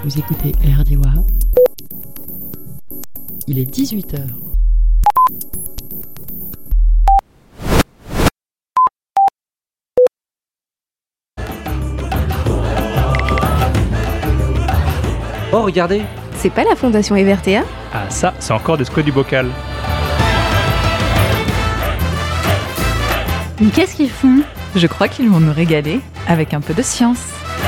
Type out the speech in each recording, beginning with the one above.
Vous écoutez RDIWA. Il est 18h. Oh, regardez! C'est pas la Fondation Evertea? Ah ça, c'est encore des squats du bocal. Mais qu'est-ce qu'ils font? Je crois qu'ils vont nous régaler avec un peu de science.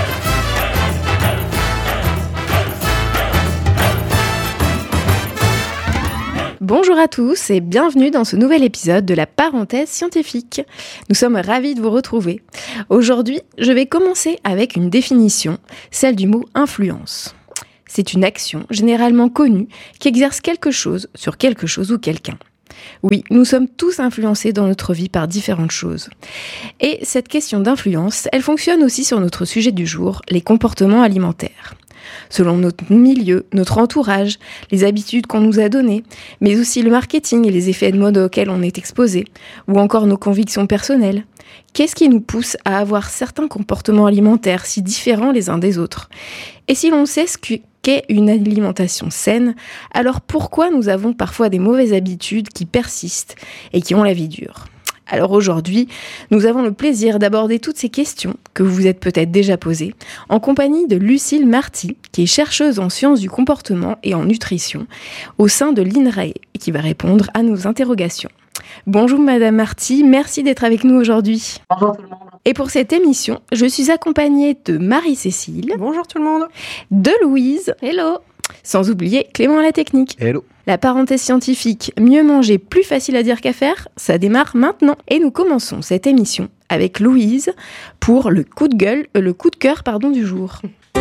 Bonjour à tous et bienvenue dans ce nouvel épisode de la parenthèse scientifique. Nous sommes ravis de vous retrouver. Aujourd'hui, je vais commencer avec une définition, celle du mot influence. C'est une action généralement connue qui exerce quelque chose sur quelque chose ou quelqu'un. Oui, nous sommes tous influencés dans notre vie par différentes choses. Et cette question d'influence, elle fonctionne aussi sur notre sujet du jour, les comportements alimentaires. Selon notre milieu, notre entourage, les habitudes qu'on nous a données, mais aussi le marketing et les effets de mode auxquels on est exposé, ou encore nos convictions personnelles. Qu'est-ce qui nous pousse à avoir certains comportements alimentaires si différents les uns des autres? Et si l'on sait ce qu'est une alimentation saine, alors pourquoi nous avons parfois des mauvaises habitudes qui persistent et qui ont la vie dure? Alors aujourd'hui, nous avons le plaisir d'aborder toutes ces questions que vous vous êtes peut-être déjà posées en compagnie de Lucille Marty, qui est chercheuse en sciences du comportement et en nutrition au sein de l'INRAE et qui va répondre à nos interrogations. Bonjour Madame Marty, merci d'être avec nous aujourd'hui. Bonjour tout le monde. Et pour cette émission, je suis accompagnée de Marie-Cécile. Bonjour tout le monde. De Louise. Hello. Sans oublier Clément à la technique. Hello. La parenthèse scientifique, mieux manger, plus facile à dire qu'à faire, ça démarre maintenant. Et nous commençons cette émission avec Louise pour le coup de cœur du jour.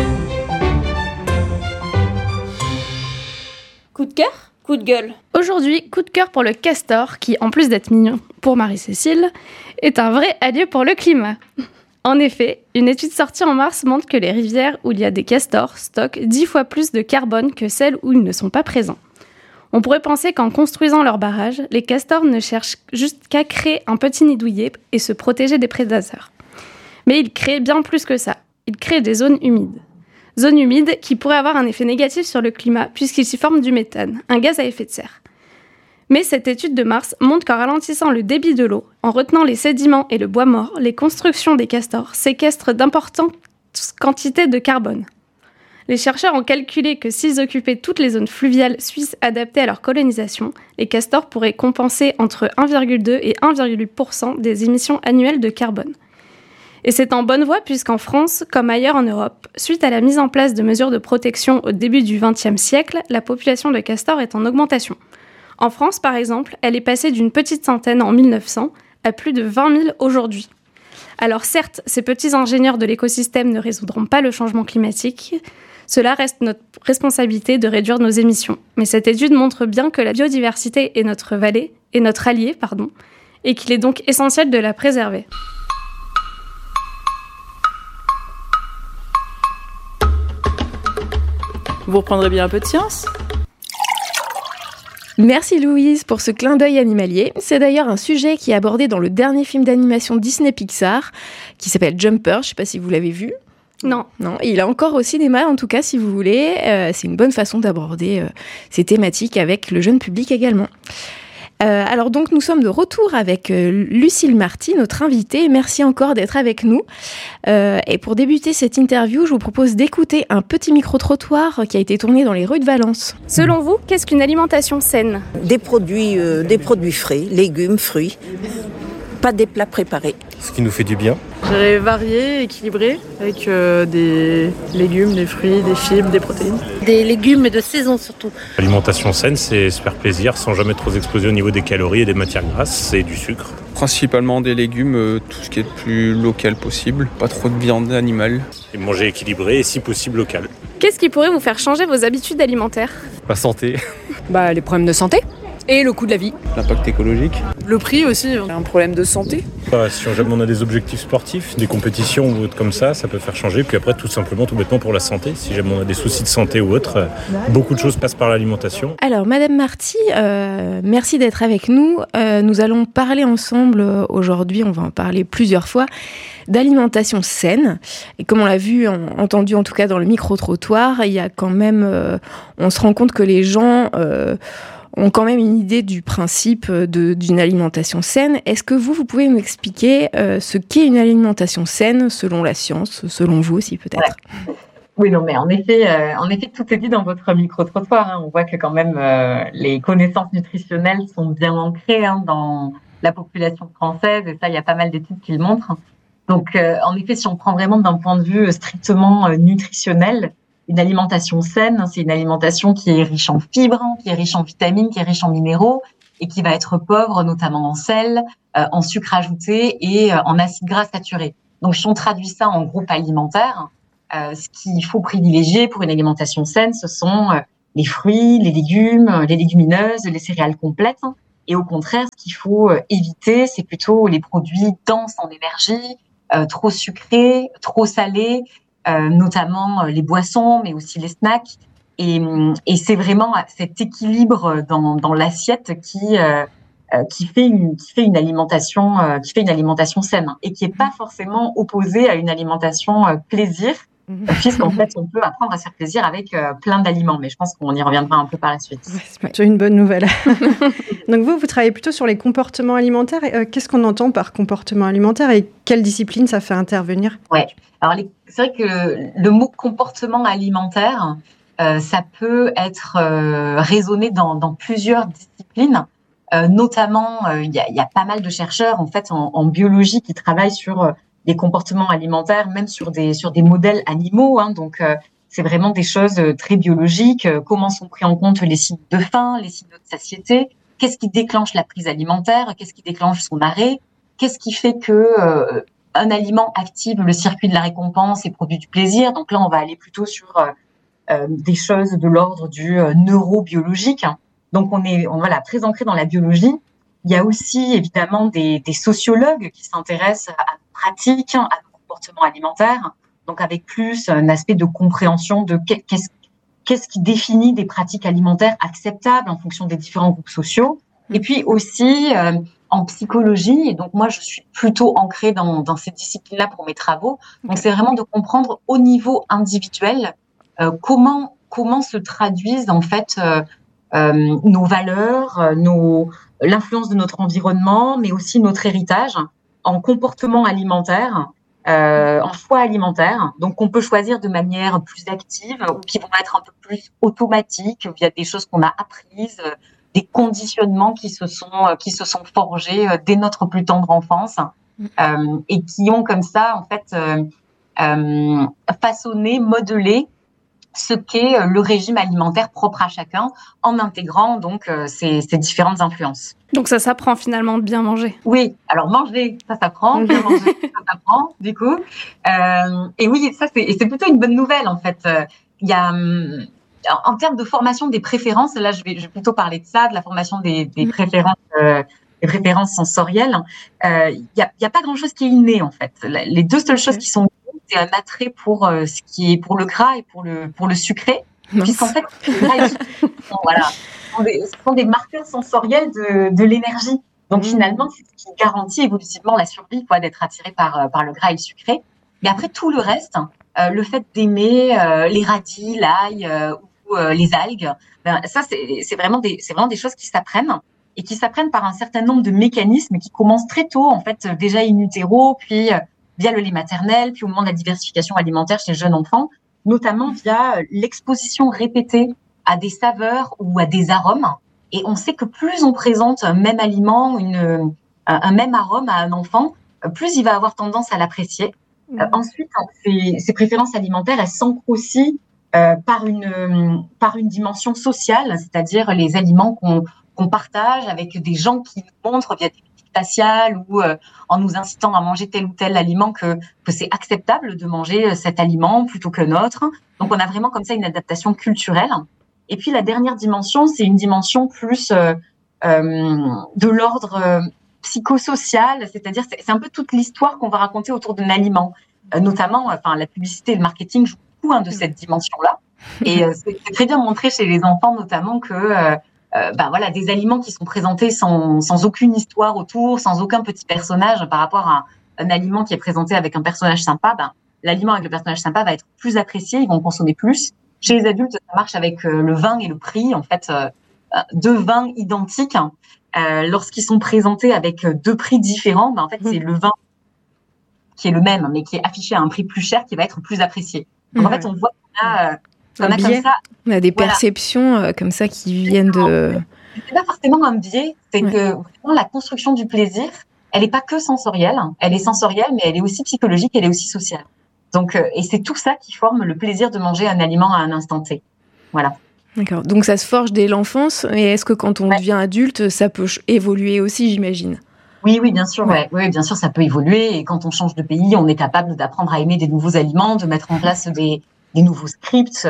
Coup de cœur, coup de gueule. Aujourd'hui, coup de cœur pour le castor qui, en plus d'être mignon pour Marie-Cécile, est un vrai allié pour le climat. En effet, une étude sortie en mars montre que les rivières où il y a des castors stockent 10 fois plus de carbone que celles où ils ne sont pas présents. On pourrait penser qu'en construisant leurs barrages, les castors ne cherchent juste qu'à créer un petit nid douillet et se protéger des prédateurs. Mais ils créent bien plus que ça. Ils créent des zones humides. Zones humides qui pourraient avoir un effet négatif sur le climat puisqu'ils s'y forment du méthane, un gaz à effet de serre. Mais cette étude de Mars montre qu'en ralentissant le débit de l'eau, en retenant les sédiments et le bois mort, les constructions des castors séquestrent d'importantes quantités de carbone. Les chercheurs ont calculé que s'ils occupaient toutes les zones fluviales suisses adaptées à leur colonisation, les castors pourraient compenser entre 1,2 et 1,8% des émissions annuelles de carbone. Et c'est en bonne voie puisqu'en France, comme ailleurs en Europe, suite à la mise en place de mesures de protection au début du XXe siècle, la population de castors est en augmentation. En France, par exemple, elle est passée d'une petite centaine en 1900 à plus de 20 000 aujourd'hui. Alors certes, ces petits ingénieurs de l'écosystème ne résoudront pas le changement climatique. Cela reste notre responsabilité de réduire nos émissions. Mais cette étude montre bien que la biodiversité est notre allié, et qu'il est donc essentiel de la préserver. Vous reprendrez bien un peu de science? Merci Louise pour ce clin d'œil animalier. C'est d'ailleurs un sujet qui est abordé dans le dernier film d'animation Disney Pixar, qui s'appelle Jumper, je ne sais pas si vous l'avez vu. Non, il est encore au cinéma en tout cas si vous voulez. C'est une bonne façon d'aborder ces thématiques avec le jeune public également. Alors donc nous sommes de retour avec Lucille Marty, notre invitée. Merci encore d'être avec nous. Et pour débuter cette interview, je vous propose d'écouter un petit micro-trottoir qui a été tourné dans les rues de Valence. Selon vous, qu'est-ce qu'une alimentation saine ? Des produits frais, légumes, fruits, pas des plats préparés. Ce qui nous fait du bien. Je dirais varié, équilibré, avec des légumes, des fruits, des fibres, des protéines. Des légumes et de saison surtout. L'alimentation saine, c'est se faire plaisir sans jamais trop exploser au niveau des calories et des matières grasses et du sucre. Principalement des légumes, tout ce qui est le plus local possible, pas trop de viande animale. Et manger équilibré et si possible local. Qu'est-ce qui pourrait vous faire changer vos habitudes alimentaires ? La santé. Les problèmes de santé. Et le coût de la vie. L'impact écologique. Le prix aussi. Un problème de santé. Si jamais on a des objectifs sportifs, des compétitions ou autres comme ça peut faire changer. Puis après, tout simplement, tout bêtement pour la santé. Si jamais on a des soucis de santé ou autre, beaucoup de choses passent par l'alimentation. Alors, Madame Marty, merci d'être avec nous. Nous allons parler ensemble aujourd'hui, on va en parler plusieurs fois, d'alimentation saine. Et comme on l'a vu, entendu en tout cas dans le micro-trottoir, il y a quand même, on se rend compte que les gens ont quand même une idée du principe d'une alimentation saine. Est-ce que vous pouvez nous expliquer ce qu'est une alimentation saine selon la science, selon vous aussi peut-être ? Oui, non, mais en effet, tout est dit dans votre micro-trottoir. On voit que quand même les connaissances nutritionnelles sont bien ancrées dans la population française, et ça, il y a pas mal d'études qui le montrent. Donc, en effet, si on prend vraiment d'un point de vue strictement nutritionnel, une alimentation saine, c'est une alimentation qui est riche en fibres, qui est riche en vitamines, qui est riche en minéraux et qui va être pauvre notamment en sel, en sucre ajouté et en acides gras saturés. Donc, si on traduit ça en groupe alimentaire, ce qu'il faut privilégier pour une alimentation saine, ce sont les fruits, les légumes, les légumineuses, les céréales complètes. Et au contraire, ce qu'il faut éviter, c'est plutôt les produits denses en énergie, trop sucrés, trop salés, notamment les boissons, mais aussi les snacks. Et c'est vraiment cet équilibre dans l'assiette qui fait une alimentation saine et qui est pas forcément opposée à une alimentation plaisir, puisqu'en fait on peut apprendre à se faire plaisir avec plein d'aliments, mais je pense qu'on y reviendra un peu par la suite. C'est une bonne nouvelle. Donc vous travaillez plutôt sur les comportements alimentaires. Qu'est-ce qu'on entend par comportement alimentaire et quelle discipline ça fait intervenir ? Ouais. Alors c'est vrai que le mot comportement alimentaire, ça peut être raisonné dans plusieurs disciplines. Notamment, il y a pas mal de chercheurs en fait en biologie qui travaillent sur les comportements alimentaires, même sur des modèles animaux. Donc, c'est vraiment des choses très biologiques. Comment sont pris en compte les signes de faim, les signes de satiété ? Qu'est-ce qui déclenche la prise alimentaire ? Qu'est-ce qui déclenche son arrêt ? Qu'est-ce qui fait que un aliment active le circuit de la récompense et produit du plaisir ? Donc là, on va aller plutôt sur des choses de l'ordre du neurobiologique. Donc on est très ancré dans la biologie. Il y a aussi évidemment des sociologues qui s'intéressent à nos pratiques, à nos comportements alimentaires, donc avec plus un aspect de compréhension de qu'est-ce qui définit des pratiques alimentaires acceptables en fonction des différents groupes sociaux. Et puis aussi en psychologie, et donc moi je suis plutôt ancrée dans ces disciplines-là pour mes travaux. Donc c'est vraiment de comprendre au niveau individuel comment se traduisent en fait nos valeurs, l'influence de notre environnement, mais aussi notre héritage en comportement alimentaire, en choix alimentaire. Donc, on peut choisir de manière plus active ou qui vont être un peu plus automatiques via des choses qu'on a apprises, des conditionnements qui se sont forgés dès notre plus tendre enfance et qui ont comme ça, en fait, façonné, modelé ce qu'est le régime alimentaire propre à chacun en intégrant donc ces différentes influences. Donc ça s'apprend finalement de bien manger. Oui, alors manger, ça s'apprend, bien manger, ça s'apprend du coup. Et oui, ça c'est plutôt une bonne nouvelle en fait. Il y a en termes de formation des préférences, là je vais plutôt parler de ça, de la formation des préférences. Les préférences sensorielles. Il y a pas grand-chose qui est inné en fait. Les deux seules choses qui sont c'est un attrait pour ce qui est pour le gras et pour le sucré, puisqu'en fait, ce sont des marqueurs sensoriels de l'énergie. Donc finalement, c'est ce qui garantit évolutivement la survie, d'être attiré par le gras et le sucré. Mais après tout le reste, le fait d'aimer les radis, l'ail ou les algues, ça c'est vraiment des choses qui s'apprennent et qui s'apprennent par un certain nombre de mécanismes qui commencent très tôt, en fait, déjà in utero, puis via le lait maternel, puis au moment de la diversification alimentaire chez le jeune enfant, notamment via l'exposition répétée à des saveurs ou à des arômes. Et on sait que plus on présente un même aliment, un même arôme à un enfant, plus il va avoir tendance à l'apprécier. Ensuite, ces préférences alimentaires, elles s'ancrent aussi par une dimension sociale, c'est-à-dire les aliments qu'on partage avec des gens qui nous montrent via des facial ou en nous incitant à manger tel ou tel aliment que c'est acceptable de manger cet aliment plutôt que l'autre. Donc, on a vraiment comme ça une adaptation culturelle. Et puis, la dernière dimension, c'est une dimension plus de l'ordre psychosocial, c'est-à-dire c'est un peu toute l'histoire qu'on va raconter autour d'un aliment, notamment, la publicité et le marketing jouent beaucoup de cette dimension-là. Et c'est très bien montré chez les enfants, notamment que des aliments qui sont présentés sans aucune histoire autour, sans aucun petit personnage par rapport à un aliment qui est présenté avec un personnage sympa, l'aliment avec le personnage sympa va être plus apprécié, ils vont consommer plus. Chez les adultes, ça marche avec le vin et le prix. En fait, deux vins identiques, lorsqu'ils sont présentés avec deux prix différents, en fait, c'est le vin qui est le même, mais qui est affiché à un prix plus cher, qui va être plus apprécié. Donc, en fait, on voit qu'on a comme ça. On a des perceptions comme ça qui viennent de... C'est pas forcément un biais, c'est que vraiment, la construction du plaisir, elle n'est pas que sensorielle. Elle est sensorielle, mais elle est aussi psychologique, elle est aussi sociale. Donc, et c'est tout ça qui forme le plaisir de manger un aliment à un instant T. Voilà. D'accord. Donc ça se forge dès l'enfance, mais est-ce que quand on devient adulte, ça peut évoluer aussi, j'imagine ? Oui, bien sûr. Oui, bien sûr, ça peut évoluer. Et quand on change de pays, on est capable d'apprendre à aimer des nouveaux aliments, de mettre en place des nouveaux scripts.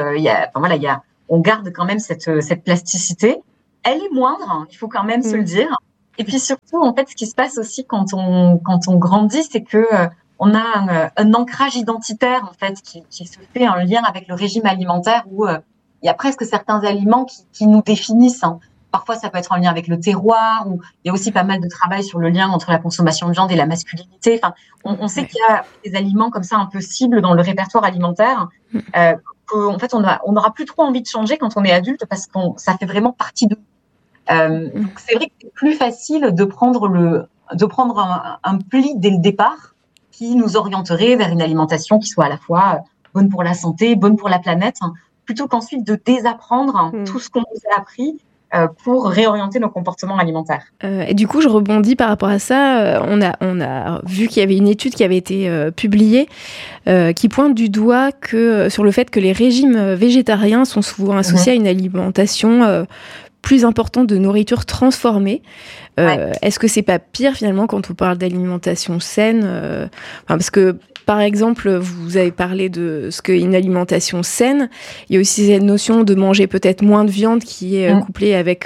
On garde quand même cette plasticité. Elle est moindre, il faut quand même se le dire. Et puis surtout, en fait, ce qui se passe aussi quand on grandit, c'est que on a un ancrage identitaire en fait qui se fait en lien avec le régime alimentaire où il y a presque certains aliments qui nous définissent. Parfois, ça peut être en lien avec le terroir, ou il y a aussi pas mal de travail sur le lien entre la consommation de viande et la masculinité. Enfin, on sait qu'il y a des aliments comme ça un peu cibles dans le répertoire alimentaire. En fait, on n'aura plus trop envie de changer quand on est adulte parce que ça fait vraiment partie de nous. Donc c'est vrai que c'est plus facile de prendre un pli dès le départ qui nous orienterait vers une alimentation qui soit à la fois bonne pour la santé, bonne pour la planète, plutôt qu'ensuite de désapprendre tout ce qu'on nous a appris pour réorienter nos comportements alimentaires. Et du coup, je rebondis par rapport à ça. On a vu qu'il y avait une étude qui avait été publiée qui pointe du doigt sur le fait que les régimes végétariens sont souvent associés à une alimentation plus importante de nourriture transformée. Est-ce que c'est pas pire finalement quand on parle d'alimentation saine parce que par exemple, vous avez parlé de ce qu'est une alimentation saine. Il y a aussi cette notion de manger peut-être moins de viande qui est couplée avec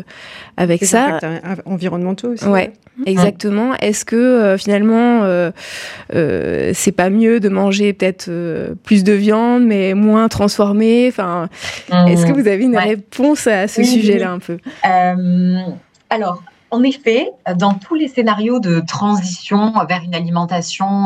ça. Des impacts environnementaux aussi. Ouais, exactement. Est-ce que finalement, c'est pas mieux de manger peut-être plus de viande, mais moins transformée ? Enfin, est-ce que vous avez une réponse à ce sujet-là un peu ? Alors, en effet, dans tous les scénarios de transition vers une alimentation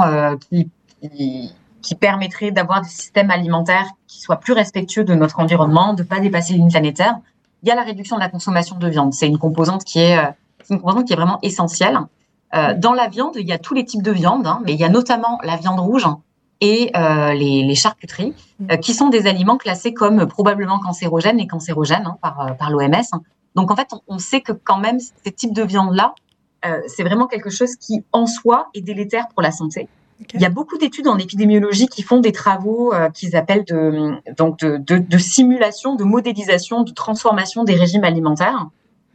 qui permettrait d'avoir des systèmes alimentaires qui soient plus respectueux de notre environnement, de ne pas dépasser l'une planétaire, il y a la réduction de la consommation de viande. C'est une composante qui est vraiment essentielle. Dans la viande, il y a tous les types de viande, mais il y a notamment la viande rouge et les charcuteries, qui sont des aliments classés comme probablement cancérogènes et cancérogènes par l'OMS. Donc, en fait, on sait que quand même, ces types de viande-là, c'est vraiment quelque chose qui, en soi, est délétère pour la santé. Okay. Il y a beaucoup d'études en épidémiologie qui font des travaux qu'ils appellent de simulation, de modélisation, de transformation des régimes alimentaires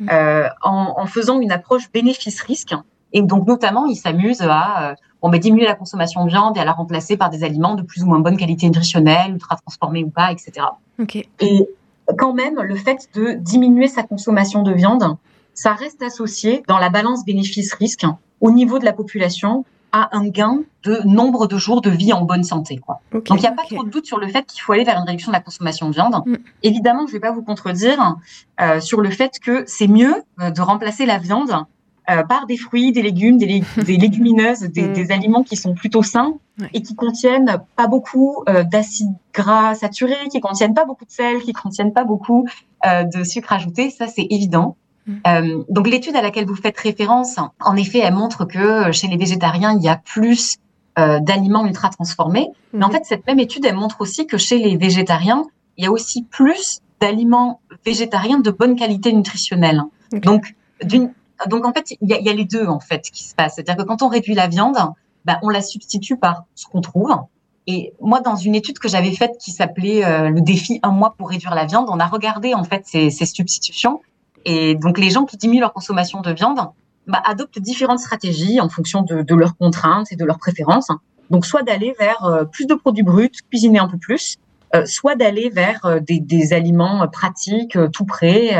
en faisant une approche bénéfice-risque. Et donc, notamment, ils s'amusent à diminuer la consommation de viande et à la remplacer par des aliments de plus ou moins bonne qualité nutritionnelle, ultra transformés ou pas, etc. Okay. Et quand même, le fait de diminuer sa consommation de viande, ça reste associé dans la balance bénéfice-risque au niveau de la population à un gain de nombre de jours de vie en bonne santé, quoi. Okay, donc, il n'y a pas trop de doute sur le fait qu'il faut aller vers une réduction de la consommation de viande. Évidemment, je ne vais pas vous contredire sur le fait que c'est mieux de remplacer la viande par des fruits, des légumes, des légumineuses, des aliments qui sont plutôt sains et qui contiennent pas beaucoup d'acides gras saturés, qui contiennent pas beaucoup de sel, qui contiennent pas beaucoup de sucre ajouté. Ça, c'est évident. Donc, l'étude à laquelle vous faites référence, en effet, elle montre que chez les végétariens, il y a plus d'aliments ultra transformés. Mais en fait, cette même étude, elle montre aussi que chez les végétariens, il y a aussi plus d'aliments végétariens de bonne qualité nutritionnelle. Donc, en fait, il y a les deux en fait qui se passent. C'est-à-dire que quand on réduit la viande, on la substitue par ce qu'on trouve. Et moi, dans une étude que j'avais faite qui s'appelait le défi 1 mois pour réduire la viande, on a regardé en fait ces substitutions. Et donc, les gens qui diminuent leur consommation de viande adoptent différentes stratégies en fonction de leurs contraintes et de leurs préférences. Donc, soit d'aller vers plus de produits bruts, cuisiner un peu plus, soit d'aller vers des aliments pratiques, tout prêts,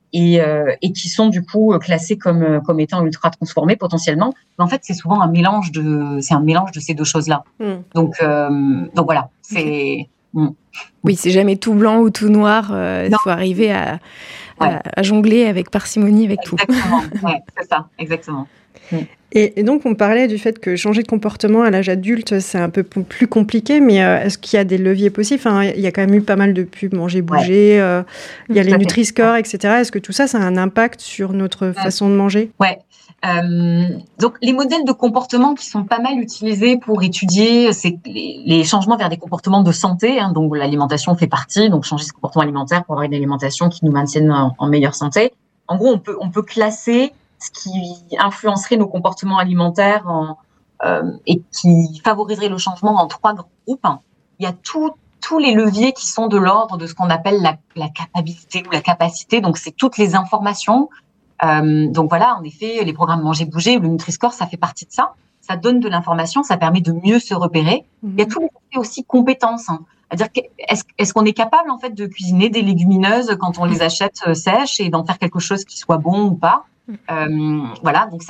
et qui sont du coup classés comme étant ultra transformés potentiellement. Mais en fait, c'est souvent un mélange de ces deux choses-là. Donc voilà, c'est Oui, c'est jamais tout blanc ou tout noir. Il faut arriver à jongler avec parcimonie avec tout. Exactement, c'est ça, exactement. Et donc, on parlait du fait que changer de comportement à l'âge adulte, c'est un peu plus compliqué, mais est-ce qu'il y a des leviers possibles ? Il y a quand même eu pas mal de pubs, manger, bouger, il y a les Nutri-Score, etc. Est-ce que tout ça, ça a un impact sur notre façon de manger ? Ouais. Donc, les modèles de comportement qui sont pas mal utilisés pour étudier les changements vers des comportements de santé, donc l'alimentation fait partie, donc changer ce comportement alimentaire pour avoir une alimentation qui nous maintienne en meilleure santé. En gros, on peut classer ce qui influencerait nos comportements alimentaires et qui favoriserait le changement en 3 grands groupes. Il y a tous les leviers qui sont de l'ordre de ce qu'on appelle la capacité ou la capacité. Donc, c'est toutes les informations. Donc voilà, en effet, les programmes Manger, Bouger ou le Nutri-Score, ça fait partie de ça. Ça donne de l'information, ça permet de mieux se repérer. Il y a tous les aspects aussi compétences. C'est-à-dire, est-ce qu'on est capable en fait de cuisiner des légumineuses quand on les achète sèches et d'en faire quelque chose qui soit bon ou pas ? Voilà, donc